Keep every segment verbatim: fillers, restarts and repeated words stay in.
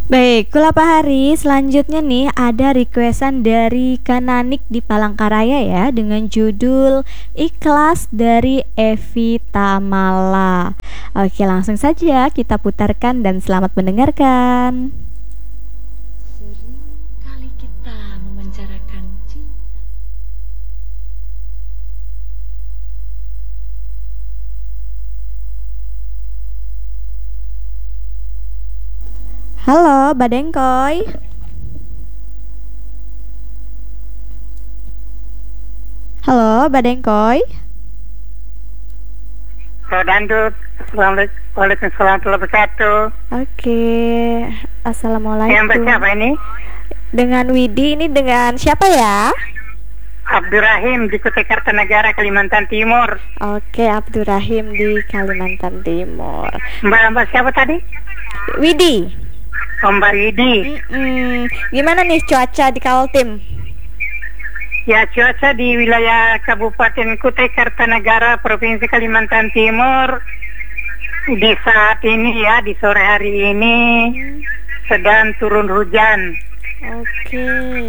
Baik, Kulapa Hari, selanjutnya nih ada requestan dari Kananik di Palangkaraya ya dengan judul Ikhlas dari Evi Tamala. Oke, langsung saja kita putarkan dan selamat mendengarkan. Sering kali kita memenjarakan cinta. Halo, Badengkoy. Halo, Badengkoy. Halo Dandut, Assalamualaikum warahmatullahi wabarakatuh. Oke, Yang Assalamualaikum. bersiapa ini? Dengan Widi, ini dengan siapa ya? Abdurrahim di Kutai Kartanegara, Kalimantan Timur. Oke, Abdurrahim di Kalimantan Timur. Mbak-mbak siapa tadi? Widi. Oh, Mbak Widi. Mm-mm. Gimana nih cuaca di Kaltim? Ya, cuaca di wilayah Kabupaten Kutai Kartanegara, Provinsi Kalimantan Timur di saat ini ya, di sore hari ini sedang turun hujan. Oke.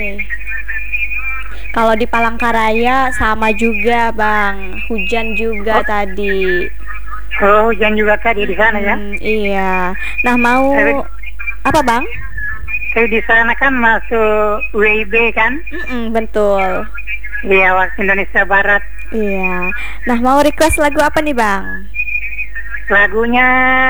Kalau di Palangkaraya sama juga, Bang. Hujan juga Oh. tadi. Oh, hujan juga tadi di sana ya. Hmm, iya. Nah, mau Tapi- apa, Bang? Saya di sana kan masuk W I B kan? Mm-mm, betul. Iya, waktu Indonesia Barat. Iya. Nah, mau request lagu apa nih, Bang? Lagunya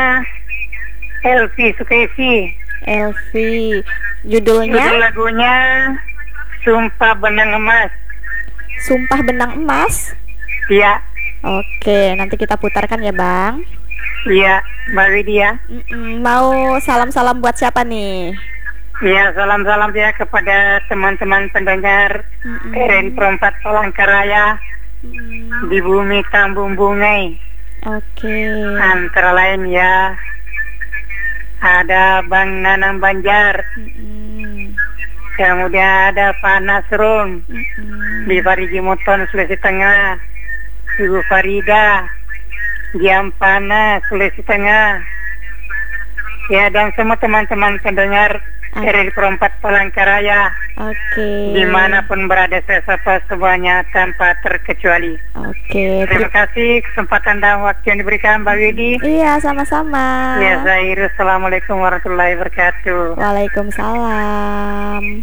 Elvi Sukesi. Elvi. Judul Judulnya lagunya Sumpah Benang Emas. Sumpah Benang Emas. Iya, Oke, nanti kita putarkan ya, Bang. iya, Mbak Widya. Mm-mm, mau salam-salam buat siapa nih? Iya, salam-salam ya kepada teman-teman pendengar Mm-mm. R N Perempat Palangkaraya Mm-mm. di bumi Tambung Bungai. Oke. Antara lain ya ada Bang Nanang Banjar, Mm-mm. kemudian ada Pak Nasrun Mm-mm. di Parigi Motong, Sulawesi Tengah, Ibu Farida di Ampana, Sulawesi Tengah. Ya, dan semua teman-teman pendengar Ah. R N Perempat Palangkaraya Oke. dimanapun berada, saya sapa semuanya tanpa terkecuali. Oke. Terima kasih kesempatan dan waktu yang diberikan Mbak Widi. Iya, sama-sama. Ya, Zahir. Assalamualaikum warahmatullahi wabarakatuh. Waalaikumsalam.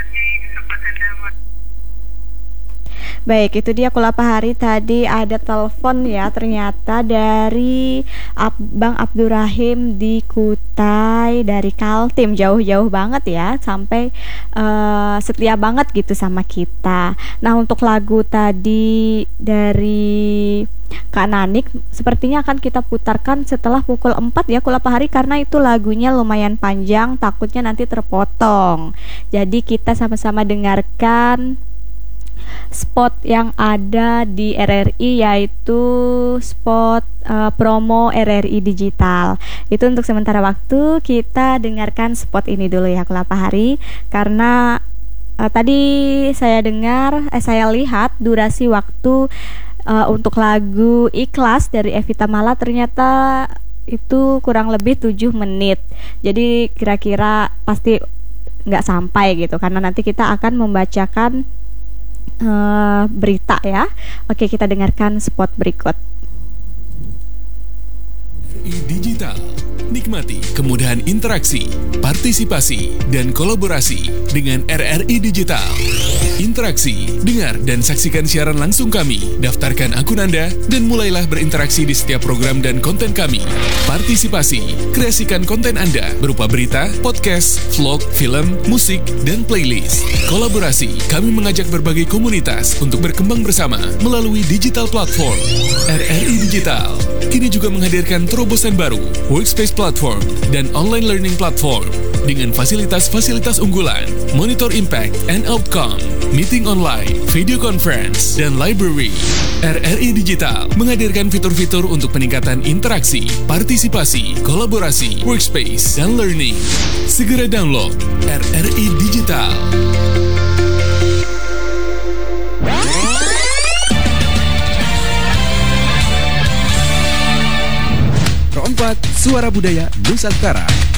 Baik, itu dia Kulapa Hari. Tadi ada telepon ya, ternyata dari Ab- Bang Abdurrahim di Kutai, dari Kaltim, jauh-jauh banget ya, sampai eh, setia banget gitu sama kita. Nah, untuk lagu tadi dari Kak Nanik sepertinya akan kita putarkan setelah pukul empat ya Kulapa Hari, karena itu lagunya lumayan panjang, takutnya nanti terpotong. Jadi kita sama-sama dengarkan spot yang ada di R R I, yaitu spot uh, promo R R I digital. Itu untuk sementara waktu kita dengarkan spot ini dulu ya Kulapa Hari, karena uh, tadi saya dengar eh, saya lihat durasi waktu uh, untuk lagu Ikhlas dari Evi Tamala ternyata itu kurang lebih tujuh menit. Jadi kira-kira pasti nggak sampai gitu, karena nanti kita akan membacakan Uh, berita ya. Oke, kita dengarkan spot berikut. Digital. Nikmati kemudahan interaksi, partisipasi, dan kolaborasi dengan R R I Digital. Interaksi, dengar dan saksikan siaran langsung kami. Daftarkan akun Anda dan mulailah berinteraksi di setiap program dan konten kami. Partisipasi, kreasikan konten Anda berupa berita, podcast, vlog, film, musik, dan playlist. Kolaborasi, kami mengajak berbagai komunitas untuk berkembang bersama melalui digital platform. R R I Digital kini juga menghadirkan terobosan baru, workspace platform, dan online learning platform dengan fasilitas-fasilitas unggulan, monitor impact and outcome, meeting online, video conference, dan library. R R I Digital menghadirkan fitur-fitur untuk peningkatan interaksi, partisipasi, kolaborasi, workspace, dan learning. Segera download R R I Digital. Pro empat Suara Budaya Nusantara.